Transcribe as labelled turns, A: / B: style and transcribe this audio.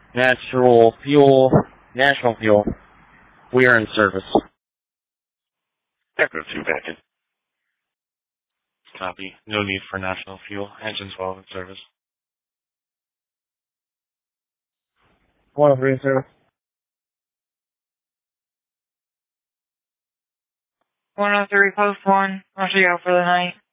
A: Natural fuel, national fuel. We are in service.
B: Echo 2 back in.
C: Copy. No need for national fuel. Engine 12 in service.
A: 103 in service.
D: 103 post 1. Roger, you out for the night.